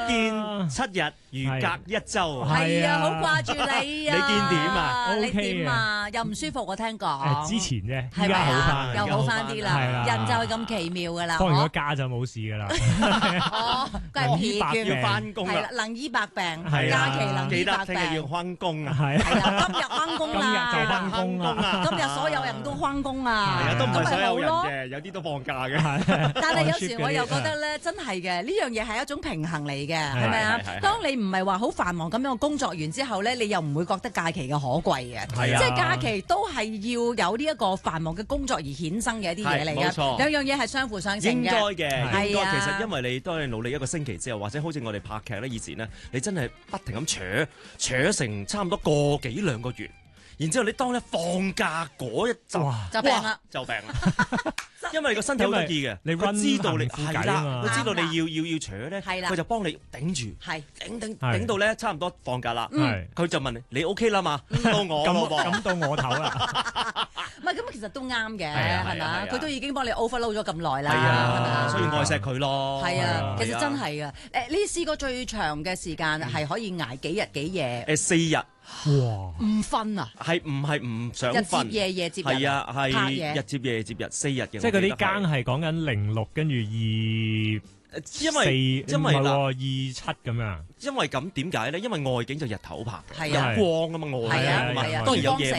見7日如隔1週。 係啊，好掛住你啊！ 你見點啊？ 你點啊？又唔舒服我聽講。 之前啫， 係咪而家好翻， 又好翻啲啦。 係啦， 人就係咁奇妙噶啦。 放完個假就冇事噶啦。 哦，佢係疲倦， 要翻工啦， 能醫百病， 係假期能醫百病。 記得聽日要翻工啊！ 係啦，今日翻工啦， 今日就翻工啦， 今日所有人都翻工啊， 係啊，都唔係所有人嘅， 嘅，有啲都放假嘅。 但係有時我又覺得咧，真係嘅，呢樣嘢係一種平衡嚟嘅，係咪啊？當你唔係話好繁忙咁樣工作完之後咧，你又唔會覺得假期嘅可貴嘅，即係假期都係要有呢一個繁忙嘅工作而衍生嘅一啲嘢嚟嘅，兩樣嘢係相輔相成嘅。應該嘅，應該。其實因為你當你努力一個星期之後，或者好似我哋拍劇咧，以前咧，你真係不停咁扯成差唔多個幾兩個月。然之後你當你放假嗰一陣就病啦， 因為你個身體好得意嘅， 你知道你係啦，佢知道你要扯咧， 係啦， 佢就幫你頂住， 係頂到咧差唔多放假啦，佢就問你 OK 啦嘛，到我咁到我頭啦， 唔係咁其實都啱嘅，係咪？佢都已經幫你 overload 咗咁耐啦， 係咪？所以愛錫佢咯， 係啊，其實真係嘅。你試過最長嘅時間係可以捱幾日幾夜 ？4日。 哇！ 唔瞓啊？ 係唔想瞓？ 日接夜接日。 係啊，係日接夜接日4日嘅。 即係嗰啲更係講緊06跟住2。 因為 27咁樣。 因為咁點解咧？因為外景就日頭拍嘅， 有光啊嘛，外景啊嘛，當然有夜